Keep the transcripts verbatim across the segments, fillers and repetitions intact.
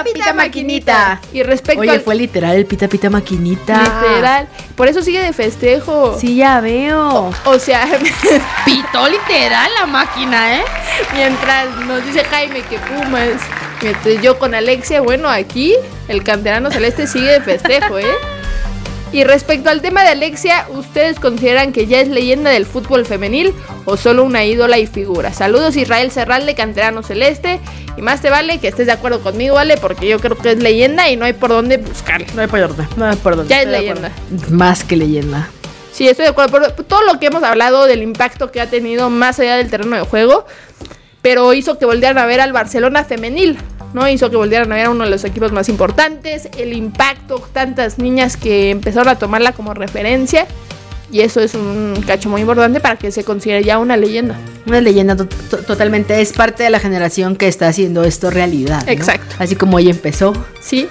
pita maquinita. Y respecto Oye, al... fue literal el pita pita maquinita. Literal. Por eso sigue de festejo. Sí, ya veo. O, o sea, Pitó literal la máquina, ¿eh? mientras nos dice Jaime que Pumas, mientras yo con Alexia, bueno, aquí el canterano celeste sigue de festejo, ¿eh? Y respecto al tema de Alexia, ¿ustedes consideran que ya es leyenda del fútbol femenil o solo una ídola y figura? Saludos, Israel Serralde, canterano celeste. Y más te vale que estés de acuerdo conmigo, ¿vale? Porque yo creo que es leyenda y no hay por dónde buscarle. No hay por dónde, no hay por dónde. Ya es Estoy de leyenda. acuerdo. Más que leyenda. Sí, estoy de acuerdo. Pero todo lo que hemos hablado del impacto que ha tenido más allá del terreno de juego, pero hizo que volvieran a ver al Barcelona femenil, ¿no? Hizo que volvieran a ver a uno de los equipos más importantes, el impacto, tantas niñas que empezaron a tomarla como referencia, y eso es un cacho muy importante para que se considere ya una leyenda. Una leyenda to- to- totalmente, es parte de la generación que está haciendo esto realidad, ¿no? Exacto. Así como ella empezó Sí,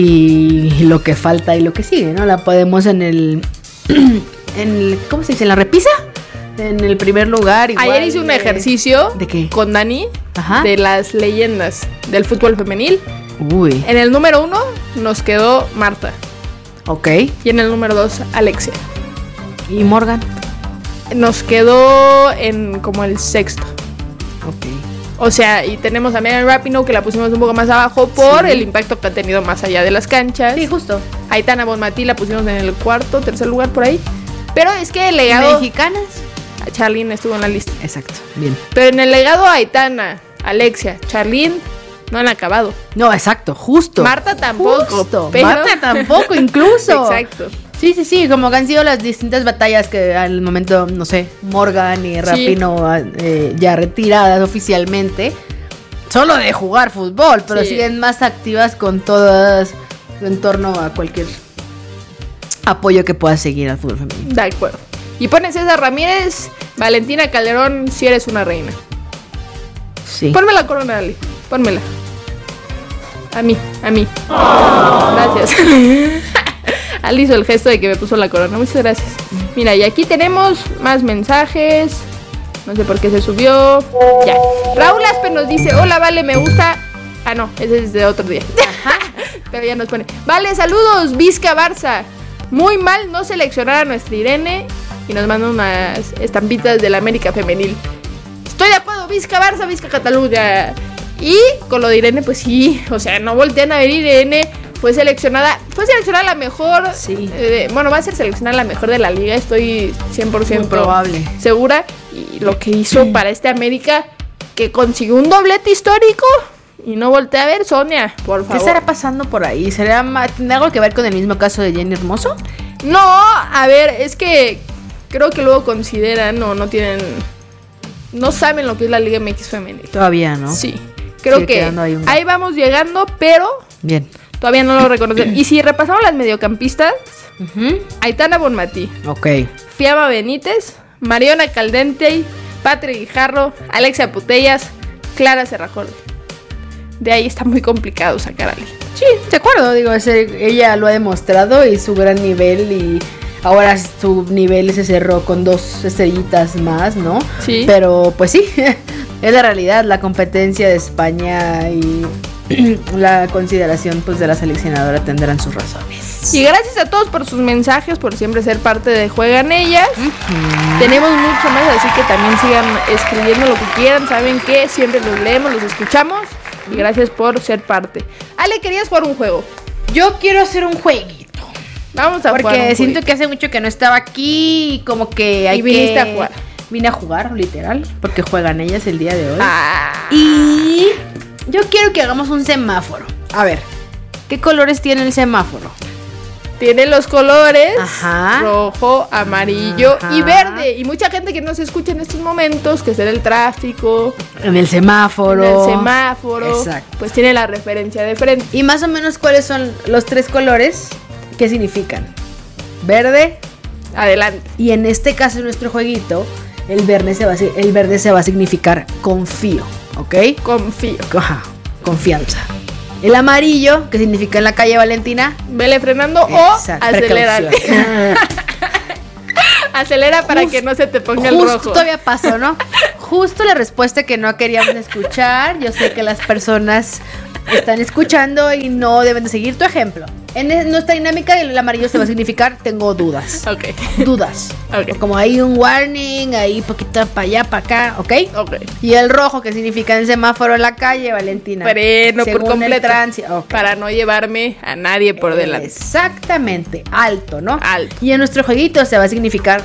y lo que falta y lo que sigue, ¿no? La podemos en el, en el ¿cómo se dice? ¿En la repisa? En el primer lugar. Igual ayer hice un de- ejercicio ¿De qué? con Dani Ajá. de las leyendas del fútbol femenil. Uy, En el número uno nos quedó Marta ok. y en el número dos Alexia. ¿Y Morgan? Nos quedó en como el sexto. Ok. O sea, y tenemos a Megan Rapinoe, que la pusimos un poco más abajo por Sí. el impacto que ha tenido más allá de las canchas. Sí, justo. Aitana Bonmatí la pusimos en el cuarto, tercer lugar por ahí. Pero es que el legado... ¿Mexicanas? Charlene estuvo en la lista. Exacto, bien. Pero en el legado Aitana, Alexia, Charlene no han acabado. No, exacto, justo. Marta tampoco. Justo. pero- Marta tampoco, incluso. Exacto. Sí, sí, sí, como que han sido las distintas batallas que al momento, no sé, Morgan y Rapinoe eh, ya retiradas oficialmente, solo de jugar fútbol, pero Sí. siguen más activas con todas en torno a cualquier apoyo que pueda seguir al fútbol femenino. De acuerdo. Y pone César Ramírez, Valentina Calderón, si eres una reina. Sí. Ponme la corona, Ali. Pónmela. A mí, a mí. Gracias. Ali hizo el gesto de que me puso la corona. Muchas gracias. Mira, y aquí tenemos más mensajes. No sé por qué se subió. Ya. Raúl Aspe nos dice: hola, vale, me gusta. Ah, no, ese es de otro día. Pero ya nos pone: vale, saludos, Vizca Barça. Muy mal no seleccionar a nuestra Irene. Y nos manda unas estampitas del América Femenil. Estoy de acuerdo, Vizca Barça, Vizca Cataluña. Y con lo de Irene, pues sí, o sea, no voltean a ver. Irene fue seleccionada, fue seleccionada la mejor. Sí. eh, bueno, va a ser seleccionada la mejor de la liga, estoy cien por ciento Muy probable. segura. Y lo que hizo para este América, que consiguió un doblete histórico. Y no voltea a ver, Sonia, por ¿Qué favor. estará pasando por ahí? ¿Será ma- ¿Tiene algo que ver con el mismo caso de Jenny Hermoso? No, a ver, es que creo que luego consideran o no tienen, no saben lo que es la Liga M X femenil. Todavía, ¿no? Sí, creo Sigue que quedando ahí un- ahí vamos llegando, pero Bien. todavía no lo reconocen. Y si repasamos las mediocampistas, Ujú. Aitana Bonmatí, Ok. Fiamma Benítez, Mariona Caldente, Patri Guijarro, Alexia Putellas, Clara Cerrajón. De ahí está muy complicado sacar a alguien. Sí, de acuerdo, digo, ese- ella lo ha demostrado y su gran nivel y ahora su nivel se cerró con dos estrellitas más, ¿no? Sí. Pero pues sí, es la realidad, la competencia de España y la consideración pues de la seleccionadora tendrán sus razones. Y gracias a todos por sus mensajes, por siempre ser parte de Juegan Ellas. Ujú. Tenemos mucho más, así que también sigan escribiendo lo que quieran. Saben que siempre los leemos, los escuchamos. Y gracias por ser parte. Ale, querías jugar un juego. Yo quiero hacer un jueguito. Vamos a jugar. Porque un siento jueguito. que hace mucho que no estaba aquí y como que hay Y viniste que... a jugar. Vine a jugar, literal, porque juegan ellas el día de hoy. Ah. Y yo quiero que hagamos un semáforo. A ver, ¿qué colores tiene el semáforo? Tiene los colores Ajá. rojo, amarillo Ajá. y verde. Y mucha gente que nos escucha en estos momentos, que será el tráfico, En el semáforo. en el semáforo, Exacto. pues tiene la referencia de frente. Y más o menos cuáles son los tres colores, ¿qué significan? Verde. Adelante. Y en este caso, en nuestro jueguito, el verde se va a, si- el verde se va a significar confío, ¿ok? Confío. Ajá, confianza. El amarillo, que significa en la calle Valentina. Vele frenando Exacto, o acelera. precaución. Acelera para Justo- que no se te ponga el Justo rojo. todavía pasó, ¿no? Justo la respuesta que no queríamos escuchar. Yo sé que las personas están escuchando y no deben de seguir tu ejemplo. En nuestra dinámica el amarillo se va a significar tengo dudas. Ok. Dudas. Ok. Como hay un warning, ahí poquito para allá, para acá, ¿ok? Ok. Y el rojo que significa en semáforo en la calle, Valentina. Freno por Según el completo. tránsito. Ok. Para no llevarme a nadie por delante. Exactamente. Alto, ¿no? Alto. Y en nuestro jueguito se va a significar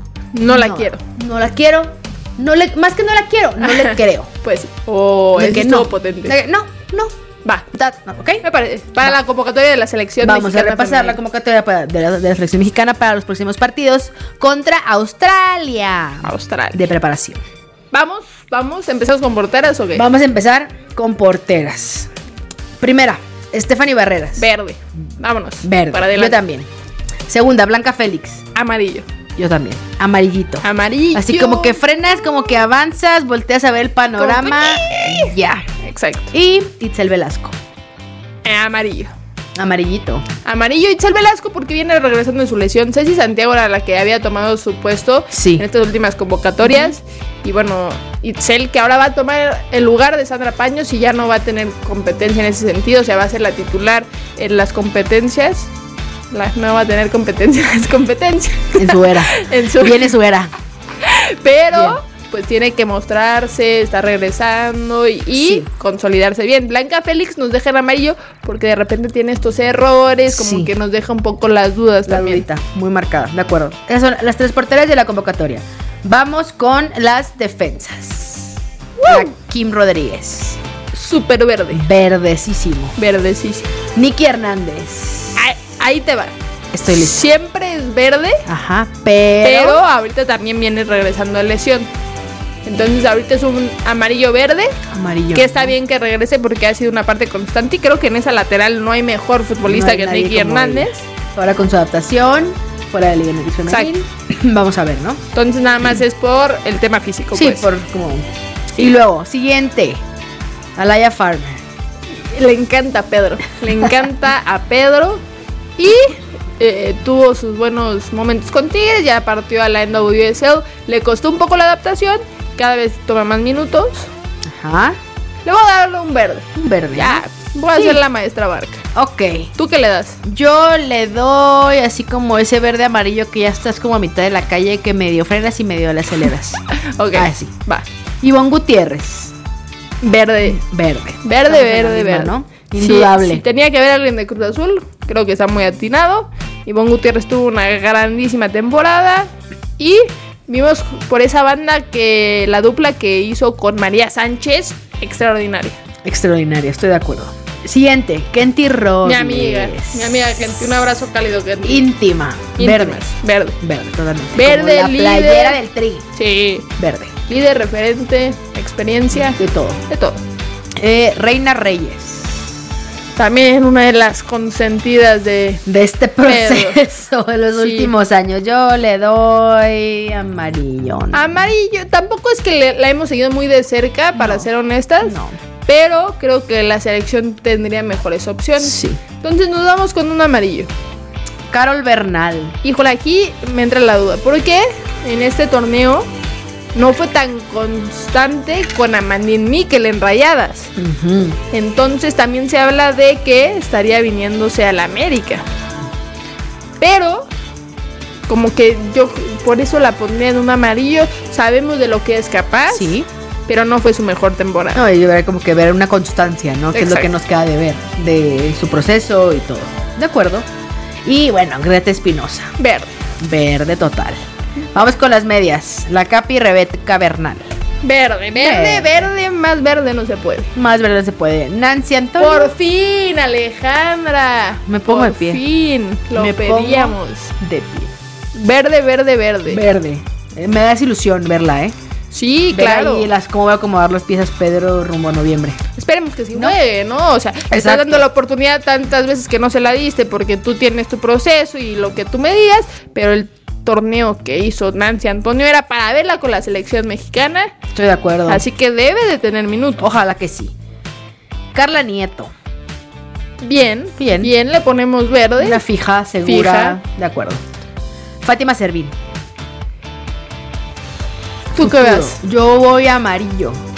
No la quiero. No la quiero. No le, más que no la quiero, no le creo. Pues, oh, De eso que estuvo no. potente. De que no, no. Va. That, no, ¿ok? Me parece. Para Va. la convocatoria de la selección Vamos a mexicana repasar la femenil. convocatoria para- de, la, de la selección mexicana para los próximos partidos contra Australia Australia. de preparación. Vamos, vamos. ¿Empezamos con porteras o qué? Vamos a empezar con porteras. Primera, Stephanie Barreras. Verde. Vámonos. Verde. Para Yo adelante. también. Segunda, Blanca Félix. Amarillo. Yo también. Amarillito. Amarillo. Así como que frenas, como que avanzas, volteas a ver el panorama. Como Ya. Exacto. Y Itzel Velasco. Eh, amarillo. Amarillito. Amarillo Itzel Velasco porque viene regresando de su lesión. Ceci Santiago era la que había tomado su puesto Sí. en estas últimas convocatorias. Y bueno, Itzel que ahora va a tomar el lugar de Sandra Paños y ya no va a tener competencia en ese sentido. O sea, va a ser la titular en las competencias. La, no va a tener competencia en las competencias. En su era. En su- Viene su era. Pero Bien. pues tiene que mostrarse, está regresando y, y Sí. consolidarse bien. Blanca Félix nos deja en amarillo porque de repente tiene estos errores, como Sí. que nos deja un poco las dudas La también. dudita, muy marcada, de acuerdo. Esas son las tres porteras de la convocatoria. Vamos con las defensas. La Kim Rodríguez. Súper verde. Verdecísimo. Verdecísimo. Nikki Hernández. Ahí, ahí te va. Estoy lista. Siempre es verde, Ajá, pero, pero. ahorita también viene regresando a lesión. Entonces ahorita es un amarillo verde, Amarillo. que está bien que regrese porque ha sido una parte constante y creo que en esa lateral no hay mejor futbolista No hay que nadie Nikki como Hernández. ella. Ahora con su adaptación, fuera de Liga M X femenil. Vamos a ver, ¿no? Entonces nada más es por el tema físico. Sí, pues. por como. Y luego, siguiente. Alaya Farmer. Le encanta a Pedro. Le encanta a Pedro. Y eh, tuvo sus buenos momentos con Tigres. Ya partió a la N W S L. Le costó un poco la adaptación. Cada vez toma más minutos. Ajá. Le voy a darle un verde. Un verde. Ya, voy a Sí. ser la maestra Barca. Ok. ¿Tú qué le das? Yo le doy así como ese verde amarillo que ya estás como a mitad de la calle, que medio frenas y medio le aceleras. Ok, Ah, sí. va. Ivonne Gutiérrez. Verde. Verde. Verde, Estamos en la verde, misma, verde. ¿no? Sí, Indudable. si tenía que ver a alguien de Cruz Azul, creo que está muy atinado. Ivonne Gutiérrez tuvo una grandísima temporada. Y vimos por esa banda que la dupla que hizo con María Sánchez, extraordinaria. Extraordinaria, estoy de acuerdo. Siguiente, Kenty Robles. Mi amiga, mi amiga Kenty, un abrazo cálido Kenty. Íntima. Verde. Íntimas, verde. Verde, totalmente. Verde, Como la líder. playera del Tri. Sí, Verde. líder, referente, experiencia, De todo. de todo. Eh, Reina Reyes. También una de las consentidas de... De este proceso de los Sí. últimos años. Yo le doy amarillo. Amarillo, tampoco es que le- la hemos seguido muy de cerca, para No. ser honestas. No. Pero creo que la selección tendría mejores opciones. Sí. Entonces nos vamos con un amarillo. Carol Bernal. Híjole, aquí me entra la duda. ¿Por qué en este torneo no fue tan constante con Amandine Miquel en Rayadas? Ujú. Entonces también se habla de que estaría viniéndose a la América. Pero como que yo por eso la pondría en un amarillo. Sabemos de lo que es capaz, Sí. pero no fue su mejor temporada. No, y habrá como que ver una constancia, ¿no? Que es lo Exacto. que nos queda de ver, de su proceso y todo. De acuerdo. Y bueno, Greta Espinosa. Verde. Verde total. Vamos con las medias. La Capi Rebeca Bernal. Verde, verde, verde, más verde no se puede. Más verde se puede. Nancy Antonio. Por fin, Alejandra. Me pongo Por de pie. fin, lo Me pongo pedíamos. de pie. Verde, verde, verde. Verde. Eh, me da esa ilusión verla, ¿eh? Sí, Ver claro. ahí las, cómo va a acomodar las piezas Pedro rumbo a noviembre. Esperemos que sí ¿No? juegue, ¿no? O sea, estás Exacto. dando la oportunidad tantas veces que no se la diste porque tú tienes tu proceso y lo que tú me digas, pero el torneo que hizo Nancy Antonio era para verla con la selección mexicana, Estoy de acuerdo. así que debe de tener minutos. Ojalá que sí. Carla Nieto. Bien, Bien. bien, le ponemos verde. Una fija, segura. De acuerdo. Fátima Servín. ¿Tú qué Futuro. ves? Yo voy amarillo.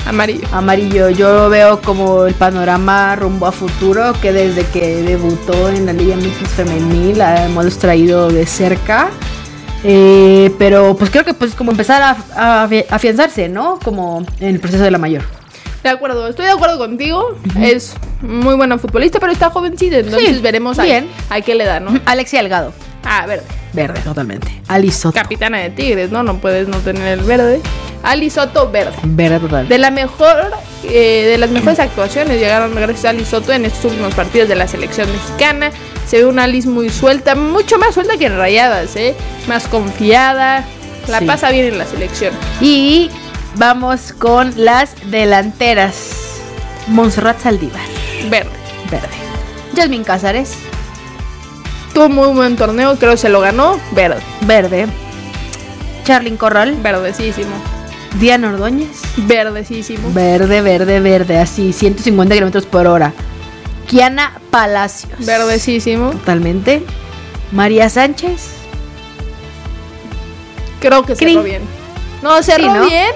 Amarillo. Amarillo. Yo lo veo como el panorama rumbo a futuro, que desde que debutó en la Liga M X femenil la hemos traído de cerca. Eh, pero pues creo que pues como empezar a, a afianzarse, ¿no? Como en el proceso de la mayor. De acuerdo, estoy de acuerdo contigo. Uh-huh. Es muy buena futbolista, pero está jovencita, entonces sí, veremos a, a qué le da, ¿no? Alexia Delgado. Ah, verde. Verde, totalmente. Ali Soto. Capitana de Tigres, ¿no? No puedes no tener el verde. Ali Soto, verde. Verde total. De la mejor, eh, de las mejores actuaciones llegaron gracias a Ali Soto en estos últimos partidos de la selección mexicana. Se ve una Alice muy suelta, mucho más suelta que en Rayadas, ¿eh? Más confiada, la sí. pasa bien en la selección. Y vamos con las delanteras. Montserrat Saldívar. Verde. Verde. Yasmín Cázares. Tuvo muy buen torneo, creo que se lo ganó. Verde. Verde. Charlyn Corral. Verdecísimo. Diana Ordóñez. Verdecísimo. Verde, verde, verde. Así, ciento cincuenta kilómetros por hora. Kiana Palacios. Verdecísimo. Totalmente. María Sánchez. Creo que cerró bien. No, cerró sí, ¿no? bien.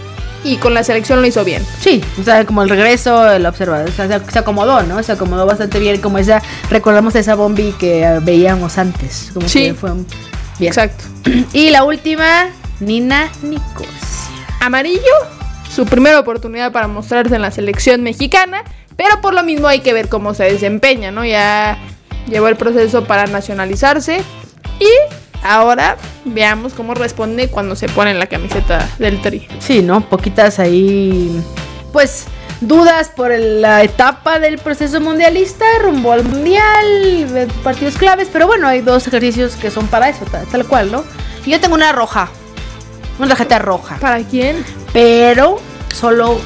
Y con la selección lo hizo bien. Sí, o sea, como el regreso, el observador, o sea, se, se acomodó, ¿no? Se acomodó bastante bien, como esa, recordamos esa Bombi que uh, veíamos antes. Como sí, que fue bien. Exacto. Y la última, Nina Nicosia. Amarillo, su primera oportunidad para mostrarse en la selección mexicana, pero por lo mismo hay que ver cómo se desempeña, ¿no? Ya llevó el proceso para nacionalizarse y ahora veamos cómo responde cuando se pone en la camiseta del Tri. Sí, ¿no? Poquitas ahí, pues, dudas por el, la etapa del proceso mundialista, rumbo al mundial, partidos claves, pero bueno, hay dos ejercicios que son para eso, tal, tal cual, ¿no? Y yo tengo una roja, una tarjeta roja. ¿Para quién? Pero solo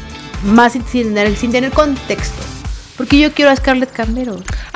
más sin, sin, tener, sin tener contexto, porque yo quiero a Scarlett Cambero.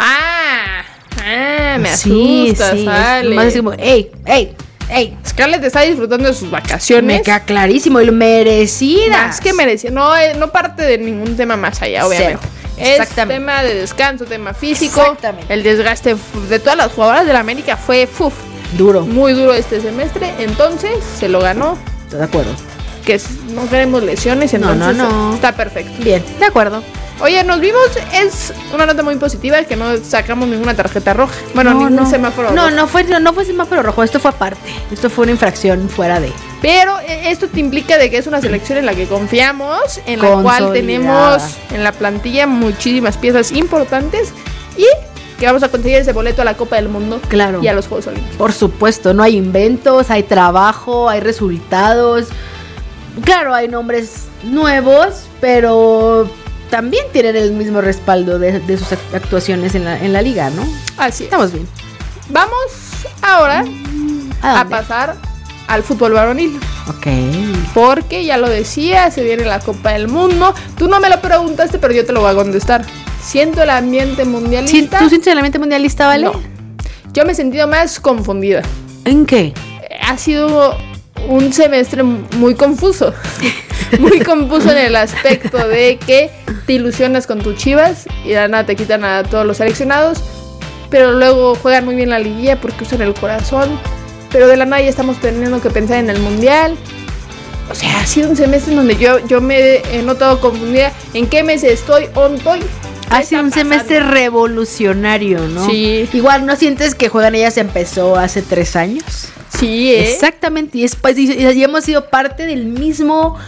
¡Ah! Ah, me sí, asusta, sí, sale. Más así como, ey, ey, ey. Scarlett está disfrutando de sus vacaciones. Me queda clarísimo, y lo merecida. Más que merecida. No, no parte de ningún tema más allá, obviamente. Cero. Es tema de descanso, tema físico. Exactamente. El desgaste de todas las jugadoras de la América fue uf, duro. Muy duro este semestre. Entonces, se lo ganó. Estoy de acuerdo. Que no queremos lesiones, entonces no, no, no. está perfecto. Bien, de acuerdo. Oye, nos vimos, es una nota muy positiva que no sacamos ninguna tarjeta roja. Bueno, no, ningún no. semáforo no, rojo. No, no fue, no fue semáforo rojo, esto fue aparte. Esto fue una infracción fuera de. Pero esto te implica de que es una selección en la que confiamos, en la cual tenemos en la plantilla muchísimas piezas importantes y que vamos a conseguir ese boleto a la Copa del Mundo. Claro. Y a los Juegos Olímpicos. Por supuesto, no hay inventos, hay trabajo, hay resultados. Claro, hay nombres nuevos, pero también tienen el mismo respaldo de, de sus actuaciones en la, en la liga, ¿no? Así es. Estamos bien. Vamos ahora ¿A, a pasar al fútbol varonil. Ok. Porque ya lo decía, se viene la Copa del Mundo. Tú no me lo preguntaste, pero yo te lo voy a contestar. ¿Siento el ambiente mundialista? ¿Tú sientes el ambiente mundialista, Vale? No. Yo me he sentido más confundida. ¿En qué? Ha sido un semestre muy confuso. Muy confuso en el aspecto de que te ilusionas con tus Chivas y de nada te quitan a todos los seleccionados, pero luego juegan muy bien la liguilla porque usan el corazón, pero de la nada ya estamos teniendo que pensar en el mundial. O sea, ha sido un semestre en donde yo, yo me he notado confundida en qué mes estoy, on estoy. Ha sido un semestre revolucionario, ¿no? Sí. Igual, ¿no sientes que Juegan Ellas empezó hace tres años? Sí, ¿eh? Exactamente, y, es, y, y hemos sido parte del mismo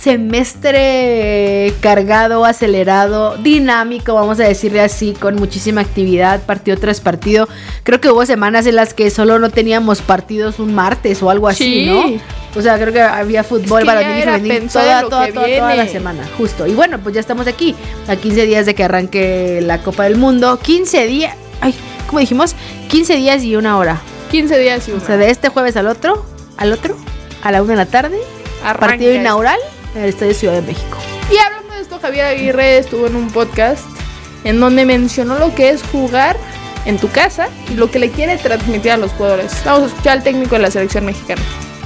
semestre cargado, acelerado, dinámico, vamos a decirle así, con muchísima actividad, partido tras partido. Creo que hubo semanas en las que solo no teníamos partidos un martes o algo así, sí. ¿no? O sea, creo que había fútbol para niños y femenil toda, toda, toda, toda la semana, justo. Y bueno, pues ya estamos aquí, a quince días de que arranque la Copa del Mundo. quince días, ay, ¿cómo dijimos? quince días y una hora. quince días y una. O sea, de este jueves al otro, al otro, a la una de la tarde, arranca partido inaugural en el Estadio Ciudad de México. Y hablando de esto, Javier Aguirre estuvo en un podcast en donde mencionó lo que es jugar en tu casa y lo que le quiere transmitir a los jugadores. Vamos a escuchar al técnico de la selección mexicana.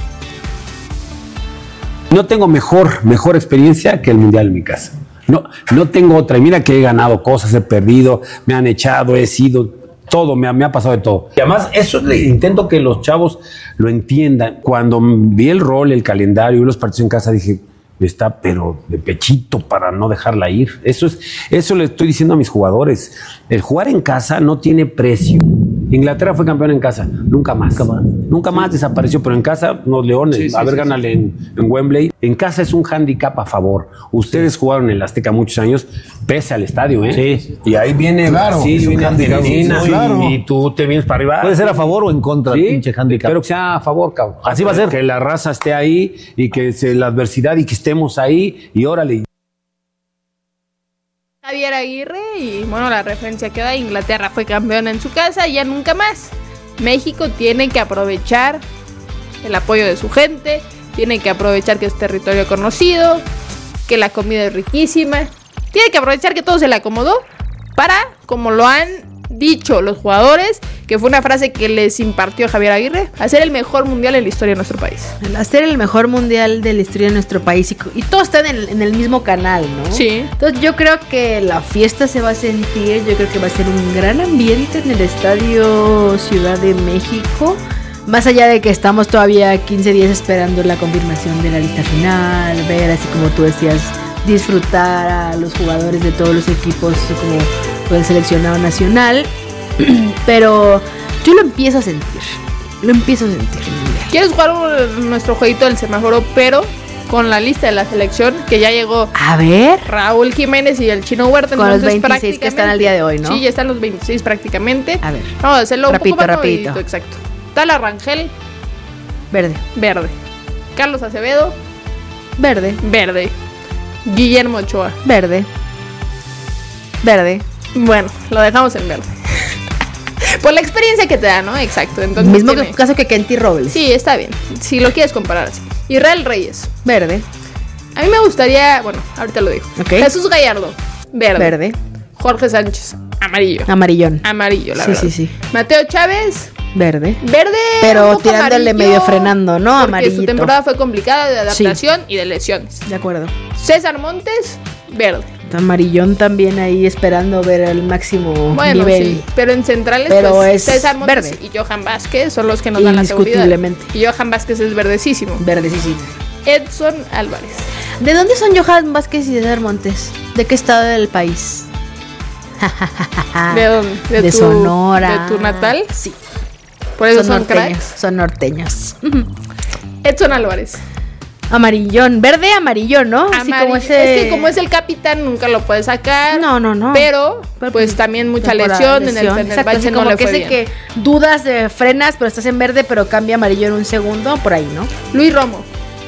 No tengo mejor, mejor experiencia que el Mundial en mi casa. No, no tengo otra. Y mira que he ganado cosas, he perdido, me han echado, he sido... Todo, me ha, me ha pasado de todo. Y además, eso le intento que los chavos lo entiendan. Cuando vi el rol, el calendario y los partidos en casa, dije, está pero de pechito para no dejarla ir. Eso es, eso le estoy diciendo a mis jugadores. El jugar en casa no tiene precio. Inglaterra fue campeón en casa, nunca más. Nunca más, nunca más desapareció, pero en casa, los Leones, sí, sí, a ver, sí, gánale sí. En, en Wembley. En casa es un hándicap a favor. Ustedes sí. jugaron en el Azteca muchos años, pese al estadio, ¿eh? Sí. Y ahí viene, claro, sí, viene handicap, sí, sí, claro. y, y tú te vienes para arriba. Puede ser a favor o en contra, sí, pinche handicap. Espero que sea a favor, cabrón. Así va a ser. Que la raza esté ahí y que se, la adversidad y que estemos ahí y órale. Javier Aguirre y bueno, la referencia que da, Inglaterra fue campeona en su casa y ya nunca más. México tiene que aprovechar el apoyo de su gente, tiene que aprovechar que es territorio conocido, que la comida es riquísima, tiene que aprovechar que todo se le acomodó para, como lo han dicho los jugadores, que fue una frase que les impartió Javier Aguirre, hacer el mejor mundial en la historia de nuestro país. Hacer el mejor mundial de la historia de nuestro país y, y todos están en, en el mismo canal, ¿no? Sí. Entonces yo creo que la fiesta se va a sentir, yo creo que va a ser un gran ambiente en el Estadio Ciudad de México. Más allá de que estamos todavía quince días esperando la confirmación de la lista final, ver así como tú decías, disfrutar a los jugadores de todos los equipos como el seleccionado nacional, pero yo lo empiezo a sentir, lo empiezo a sentir. ¿Quieres jugar un, nuestro jueguito del semáforo, pero con la lista de la selección que ya llegó? A ver. Raúl Jiménez y el Chino Huerta. Con los veintiséis que están al día de hoy, ¿no? Sí, ya están los veintiséis prácticamente. A ver. Vamos a hacerlo rapidito, un poco más rapidito. movidito, exacto. Tala Rangel. Verde. Verde. Carlos Acevedo. Verde. Verde. Guillermo Ochoa. Verde. Verde. Bueno, lo dejamos en verde. Por la experiencia que te da, ¿no? Exacto. Entonces, mismo tiene... caso que Kenty Robles. Sí, está bien. Si lo quieres comparar así. Israel Reyes. Verde. A mí me gustaría, bueno, ahorita lo digo. Okay. Jesús Gallardo. Verde. Verde. Jorge Sánchez. Amarillo. Amarillón. Amarillo, la sí, verdad. Sí, sí, sí. Mateo Chávez. Verde. Verde. Pero tirándole amarillo, medio frenando, ¿no? Porque Amarillito. su temporada fue complicada de adaptación sí. y de lesiones. De acuerdo. César Montes. Verde. Amarillón también ahí esperando ver el máximo bueno, nivel. Sí, pero en centrales pero pues, es César Montes verde. y Johan Vázquez son los que nos dan la seguridad. Indiscutiblemente. Y Johan Vázquez es verdecísimo. Verde, sí, sí. Edson Álvarez. ¿De dónde son Johan Vázquez y César Montes? ¿De qué estado del país? ¿De dónde? De, de tu, Sonora. ¿De tu natal? Sí. Por eso son, son norteños. cracks. Son norteños. Edson Álvarez. Amarillón, verde amarillo, ¿no? Amarillo. Así como ese... Es que como es el capitán nunca lo puede sacar. No, no, no. Pero, pero pues también mucha lesión, lesión en el Fenerbahce no le que fue ese bien. Que dudas de frenas, pero estás en verde, pero cambia amarillo en un segundo, por ahí, ¿no? Luis Romo.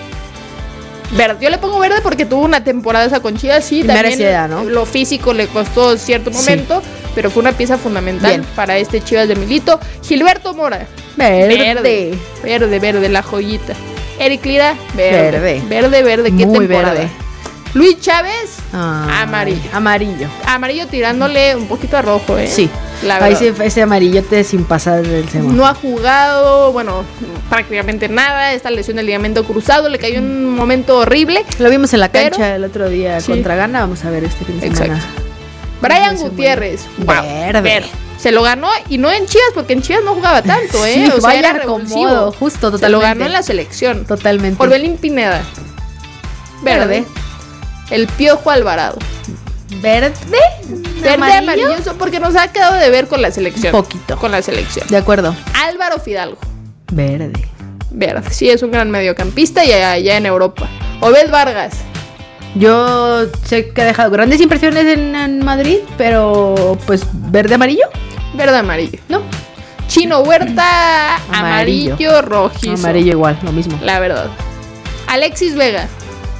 Verde. Yo le pongo verde porque tuvo una temporada esa con Chivas, sí, también merecida, ¿no? Lo físico le costó cierto momento, sí. pero fue una pieza fundamental bien. Para este Chivas de Milito. Gilberto Mora. Verde. Verde, verde, verde, la joyita. Eric Lira, verde. Verde, verde, verde. ¿Qué muy temporada? Verde. Luis Chávez, ah, amarillo. Amarillo. Amarillo tirándole un poquito a rojo, ¿eh? Sí. La Ahí ese, ese amarillote sin pasar del semáforo. No ha jugado, bueno, prácticamente nada. Esta lesión del ligamento cruzado le cayó en un momento horrible. Lo vimos en la cancha pero, el otro día sí. contra Ghana. Vamos a ver este fin de semana. Exacto. Brian Gutiérrez. Wow, verde. verde. Se lo ganó y no en Chivas, porque en Chivas no jugaba tanto, ¿eh? Sí, o sea, vaya era revulsivo. Justo, totalmente. Se lo ganó en la selección. Totalmente. Orbelín Pineda. Verde. verde. El Piojo Alvarado. ¿Verde? Verde amarillo? amarilloso porque nos ha quedado de ver con la selección. Un poquito. Con la selección. De acuerdo. Álvaro Fidalgo. Verde. Verde. Sí, es un gran mediocampista y allá en Europa. Obed Vargas. Yo sé que ha dejado grandes impresiones en, en Madrid, pero pues verde amarillo. Verde amarillo. No. Chino Huerta, amarillo, amarillo rojizo. Amarillo igual, lo mismo. La verdad. Alexis Vega.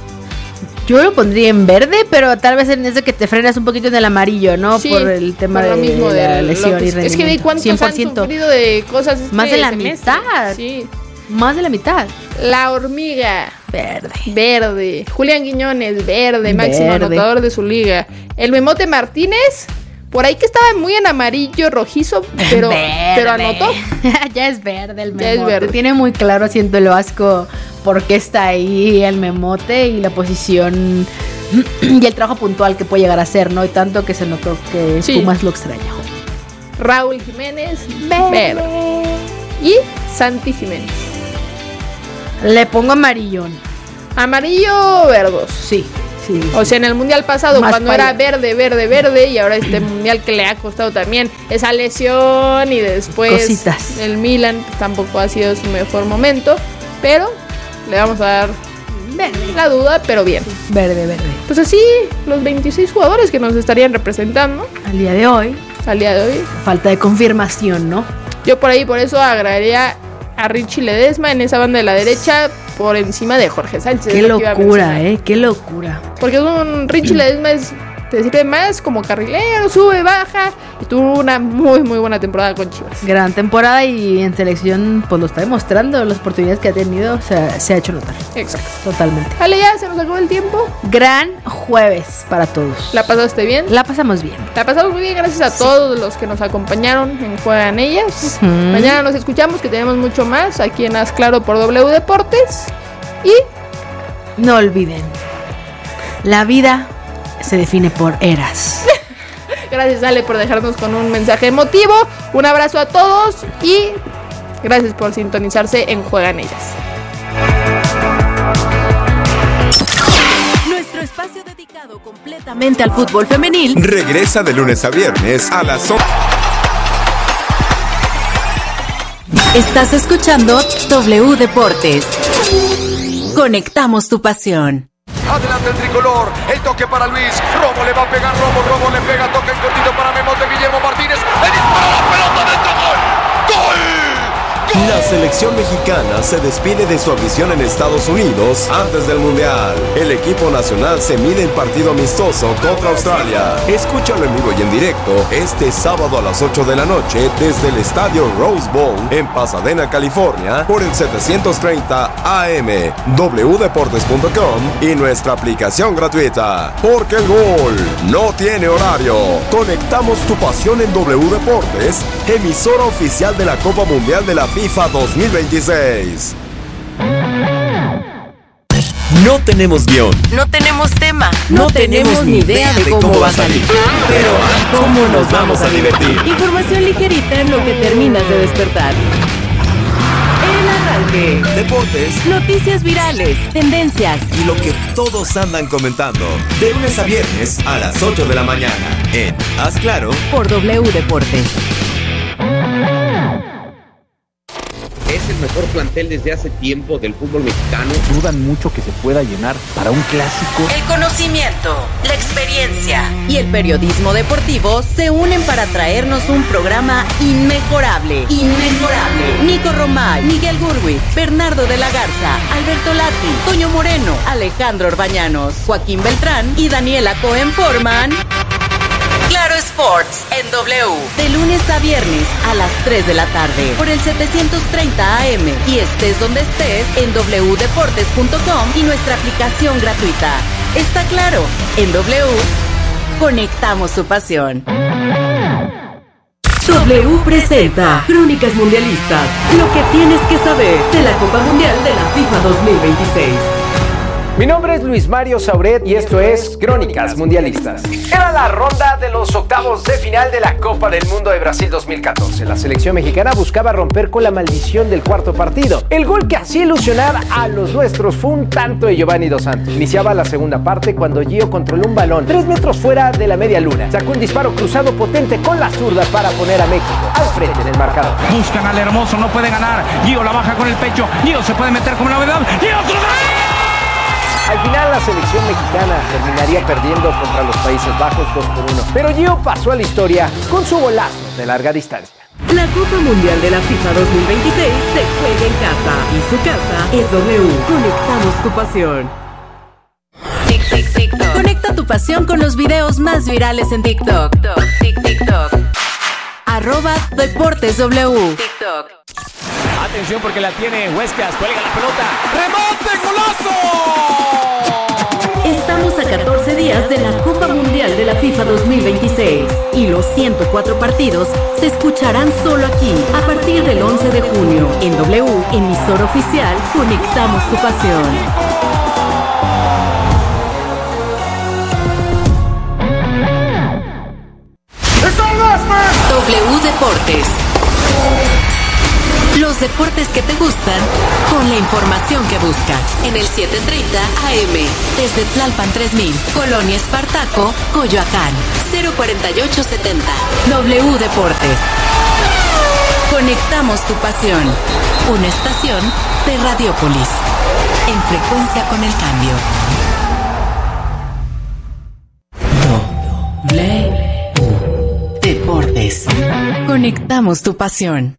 Yo lo pondría en verde, pero tal vez en ese que te frenas un poquito en el amarillo, ¿no? Sí, por el tema por lo de, mismo de la lesión que, y rendimiento. Es que de cuántos cien por ciento. Han sufrido de cosas este más de la semestre. mitad. Sí. Más de la mitad. La Hormiga. Verde. Verde. Julián Quiñones, verde. Máximo verde. anotador de su liga. El Memote Martínez. Por ahí que estaba muy en amarillo, rojizo, pero, pero anotó. Ya es verde el Memote. Ya es verde. Tiene muy claro, siento el Vasco, por qué está ahí el Memote y la posición y el trabajo puntual que puede llegar a hacer, ¿no? Y tanto que se notó que sí. Pumas lo extraña. Raúl Jiménez, verde. verde. Y Santi Jiménez. Le pongo amarillón. Amarillo verdoso. Sí, sí. O sea, en el mundial pasado, Más cuando pálido. era verde, verde, verde, y ahora este mundial que le ha costado también esa lesión y después Cositas. el Milan pues, tampoco ha sido su mejor momento, pero le vamos a dar la duda, pero bien. Verde, verde. Pues así, los veintiséis jugadores que nos estarían representando Al día de hoy, al día de hoy. falta de confirmación, ¿no? Yo por ahí, por eso agregaría a Richie Ledesma en esa banda de la derecha por encima de Jorge Sánchez. Qué es lo que iba a locura, mencionar. eh, qué locura. Porque un Richie Ledesma es, te sirve más como carrilero, sube, baja, y tuvo una muy, muy buena temporada con Chivas. Gran temporada y en selección pues lo está demostrando, las oportunidades que ha tenido, o sea, se ha hecho notar. Exacto. Totalmente. Vale, ya se nos acabó el tiempo. Gran jueves para todos. ¿La pasaste bien? La pasamos bien. La pasamos muy bien, gracias a todos los que nos acompañaron en Juegan Ellas. Ujú. Mañana nos escuchamos, que tenemos mucho más aquí en Haz Claro por W Deportes. Y No olviden, la vida se define por eras. gracias, Ale, por dejarnos con un mensaje emotivo. Un abrazo a todos y gracias por sintonizarse en Juegan Ellas. Nuestro espacio dedicado completamente al fútbol femenil Regresa de lunes a viernes a las once. Estás escuchando W Deportes. Conectamos tu pasión. Adelante el tricolor, el toque para Luis, Romo le va a pegar, Romo, Romo le pega, toque en cortito para Memos de Guillermo Martínez, el disparo, la pelota dentro, gol, gol. La selección mexicana se despide de su afición en Estados Unidos antes del Mundial. El equipo nacional se mide en partido amistoso contra Australia. Escúchalo en vivo y en directo este sábado a las ocho de la noche desde el estadio Rose Bowl en Pasadena, California, por el setecientos treinta A M, w deportes punto com y nuestra aplicación gratuita. Porque el gol no tiene horario. Conectamos tu pasión en W Deportes, emisora oficial de la Copa Mundial de la FIFA dos mil veintiséis. No tenemos guión. No tenemos tema. No, tenemos ni idea de cómo, va a salir. Pero ¿cómo nos vamos a divertir? Información ligerita en lo que terminas de despertar. El arranque. Deportes Noticias virales, tendencias. y lo que todos andan comentando. De lunes a viernes a las ocho de la mañana en Haz Claro. Por W Deportes. Es el mejor plantel desde hace tiempo del fútbol mexicano. Dudan mucho que se pueda llenar para un clásico. El conocimiento, la experiencia y el periodismo deportivo se unen para traernos un programa inmejorable. Inmejorable. Nico Romay, Miguel Gurwi, Bernardo de la Garza, Alberto Lati, Toño Moreno, Alejandro Orbañanos, Joaquín Beltrán y Daniela Cohen forman Claro Sports en W. De lunes a viernes a las tres de la tarde por el setecientos treinta A M y estés donde estés en w deportes punto com y nuestra aplicación gratuita. Está claro, en W conectamos su pasión. W presenta Crónicas Mundialistas, lo que tienes que saber de la Copa Mundial de la FIFA dos mil veintiséis. Mi nombre es Luis Mario Sauret y esto es Crónicas Mundialistas. Era la ronda de los octavos de final de la Copa del Mundo de Brasil dos mil catorce. La selección mexicana buscaba romper con la maldición del cuarto partido. El gol que hacía ilusionar a los nuestros fue un tanto de Giovanni Dos Santos. Iniciaba la segunda parte cuando Gio controló un balón tres metros fuera de la media luna. Sacó un disparo cruzado potente con la zurda para poner a México al frente en el marcador. Buscan al hermoso, no puede ganar. Gio la baja con el pecho. Gio se puede meter como novedad. Gio otro gol. Al final la selección mexicana terminaría perdiendo contra los Países Bajos dos por uno. Pero Gio pasó a la historia con su golazo de larga distancia. La Copa Mundial de la FIFA dos mil veintiséis se juega en casa y su casa es W. Conectamos tu pasión. Tic, tic, TikTok. Conecta tu pasión con los videos más virales en TikTok. Tic, TikTok. Arroba Deportes W. TikTok. Atención porque la tiene Huescas, cuelga la pelota. ¡Remate, golazo! Estamos a catorce días de la Copa Mundial de la FIFA dos mil veintiséis y los ciento cuatro partidos se escucharán solo aquí a partir del once de junio en W, emisora oficial. Conectamos tu pasión. W Deportes. Los deportes que te gustan con la información que buscas. En el setecientos treinta A M. Desde Tlalpan tres mil, Colonia Espartaco, Coyoacán. cero cuarenta y ocho setenta. W Deportes. Conectamos tu pasión. Una estación de Radiópolis. En frecuencia con el cambio. W Deportes. Conectamos tu pasión.